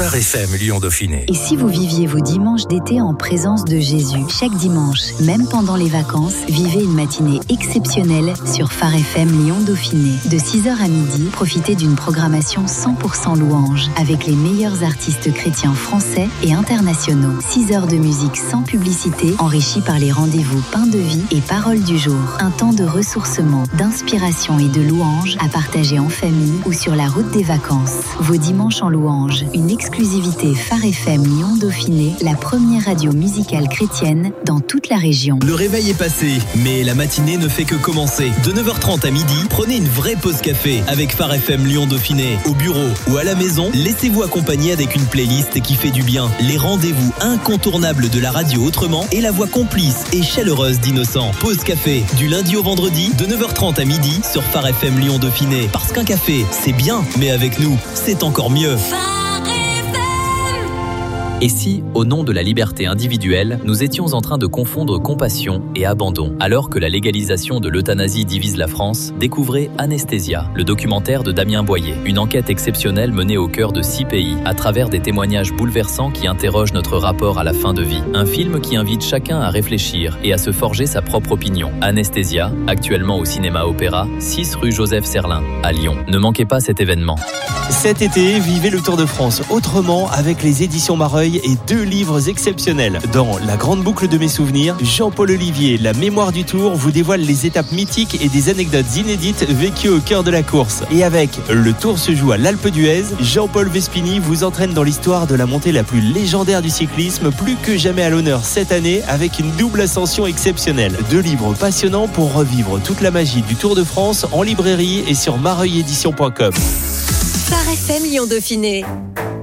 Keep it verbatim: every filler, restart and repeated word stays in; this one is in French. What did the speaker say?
Phare F M Lyon Dauphiné. Et si vous viviez vos dimanches d'été en présence de Jésus, chaque dimanche, même pendant les vacances, vivez une matinée exceptionnelle sur Phare F M Lyon Dauphiné. De six heures à midi, profitez d'une programmation cent pour cent louange avec les meilleurs artistes chrétiens français et internationaux. six heures de musique sans publicité, enrichie par les rendez-vous Pain de vie et Paroles du jour. Un temps de ressourcement, d'inspiration et de louange à partager en famille ou sur la route des vacances. Vos dimanches en louange, une exclusivité Phare F M Lyon Dauphiné, la première radio musicale chrétienne dans toute la région. Le réveil est passé, mais la matinée ne fait que commencer. De neuf heures trente à midi, prenez une vraie pause café avec Phare F M Lyon Dauphiné. Au bureau ou à la maison, laissez-vous accompagner avec une playlist qui fait du bien. Les rendez-vous incontournables de la radio autrement et la voix complice et chaleureuse d'Innocent. Pause café, du lundi au vendredi, de neuf heures trente à midi sur Phare F M Lyon Dauphiné. Parce qu'un café, c'est bien, mais avec nous, c'est encore mieux. Et si, au nom de la liberté individuelle, nous étions en train de confondre compassion et abandon? Alors que la légalisation de l'euthanasie divise la France, découvrez Anesthésia, le documentaire de Damien Boyer. Une enquête exceptionnelle menée au cœur de six pays, à travers des témoignages bouleversants qui interrogent notre rapport à la fin de vie. Un film qui invite chacun à réfléchir et à se forger sa propre opinion. Anesthésia, actuellement au cinéma Opéra, six rue Joseph Serlin, à Lyon. Ne manquez pas cet événement. Cet été, vivez le Tour de France autrement avec les éditions Mareuil et deux livres exceptionnels. Dans La grande boucle de mes souvenirs, Jean-Paul Olivier, La mémoire du Tour, vous dévoile les étapes mythiques et des anecdotes inédites vécues au cœur de la course. Et avec Le Tour se joue à l'Alpe d'Huez, Jean-Paul Vespini vous entraîne dans l'histoire de la montée la plus légendaire du cyclisme, plus que jamais à l'honneur cette année avec une double ascension exceptionnelle. Deux livres passionnants pour revivre toute la magie du Tour de France en librairie et sur mareuil édition point com. Phare F M Lyon Dauphiné.